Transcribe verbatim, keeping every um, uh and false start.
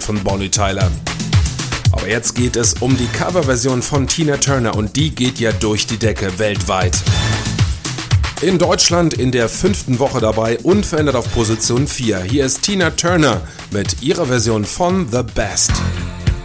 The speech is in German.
von Bonnie Tyler. Aber jetzt geht es um die Coverversion von Tina Turner und die geht ja durch die Decke weltweit. In Deutschland in der fünften Woche dabei, unverändert auf Position vier. Hier ist Tina Turner mit ihrer Version von The Best.